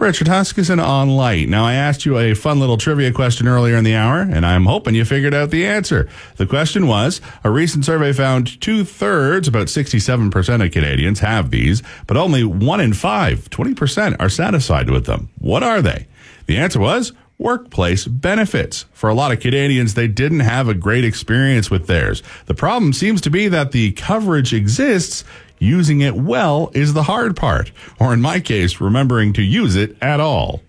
Richard Huskisson on Light. Now, I asked you a fun little trivia question earlier in the hour, and I'm hoping you figured out the answer. The question was, a recent survey found 2/3, about 67% of Canadians have these, but only 1 in 5, 20%, are satisfied with them. What are they? The answer was workplace benefits. For a lot of Canadians, they didn't have a great experience with theirs. The problem seems to be that the coverage exists. Using it well is the hard part, or in my case, remembering to use it at all.